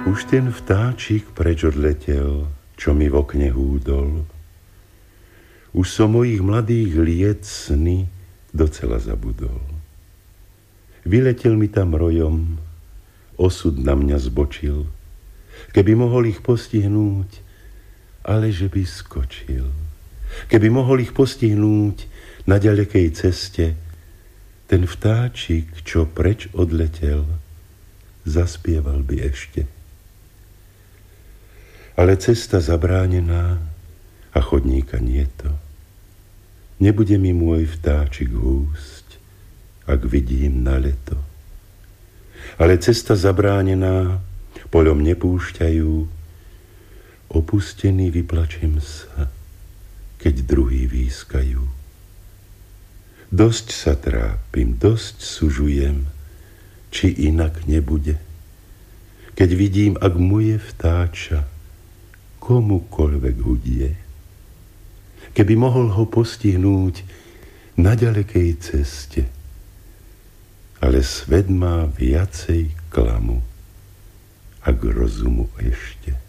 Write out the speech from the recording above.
Už ten vtáčik preč odletel, čo mi v okne húdol. Už som mojich mladých liet sny docela zabudol. Vyletel mi tam rojom, osud na mňa zbočil. Keby mohol ich postihnúť, ale že by skočil. Keby mohol ich postihnúť na ďalekej ceste, ten vtáčik, čo preč odletel, zaspieval by ešte. Ale cesta zabránená a chodníka nieto. Nebude mi môj vtáčik húsť, ak vidím na leto. Ale cesta zabránená, poľom nepúšťajú, opustený vyplačem sa, keď druhý výskajú. Dosť sa trápim, dosť sužujem, či inak nebude. Keď vidím, ak moje vtáča komukoľvek hudie. Keby mohol ho postihnúť na ďalekej ceste, ale svet má viacej klamu, ak rozumu ešte.